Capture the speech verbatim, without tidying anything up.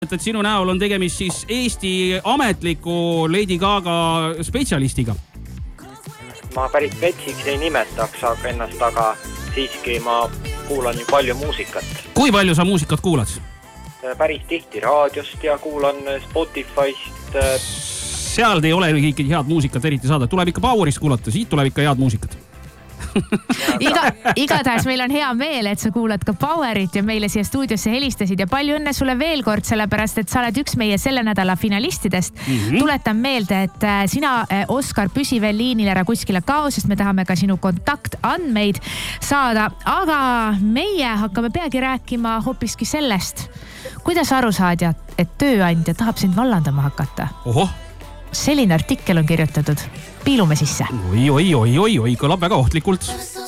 et sinu näol on tegemist siis Eesti ametliku Lady Gaga spetsialistiga. Ma päris petsiks ei nimetaks aga ennast, aga siiski ma kuulan ju palju muusikat. Kui palju sa muusikat kuulad? Päris tihti raadiost ja kuulan Spotify'st. Seal ei ole kõik head muusikat eriti saada. Tuleb ikka Powerist kuulata, siit tuleb ikka head muusikat. Iga, igatahes meil on hea meel, et sa kuulad ka Powerit ja meile siia stuudiosse helistasid ja palju õnne sulle veel kord, sellepärast, et sa oled üks meie selle nädala finalistidest. Mm-hmm. Tuletan meelde, et sina, Oskar, püsi veel liinil ära kuskile kao, sest me tahame ka sinu kontaktandmeid saada, aga meie hakkame peagi rääkima hoopiski sellest, kuidas aru saad, et tööandja tahab sind vallandama hakata. Oho. Selline artikkel on kirjutatud. Piilume sisse. Oi, oi, oi, oi, oi, kõlab väga ohtlikult.